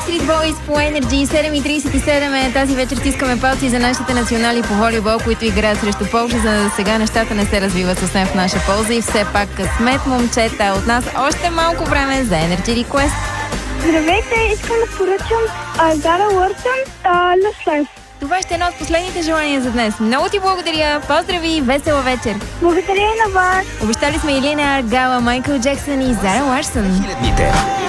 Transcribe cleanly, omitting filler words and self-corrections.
Backstreet Boys по Energy. 7:37 е. Тази вечер стискаме палци за нашите национали по волейбол, които играят срещу Полша. За сега нещата не се развиват съвсем в наша полза и все пак късмет, момчета. От нас още малко време за Energy Request. Здравейте, искам да поръчам Зара Лърсън, Lost Life. Това ще е едно от последните желания за днес. Много ти благодаря. Поздрави и весела вечер. Благодаря и на вас. Обещали сме Елина Аргала, Майкъл Джексън и Зара Ларсън. Хилядните.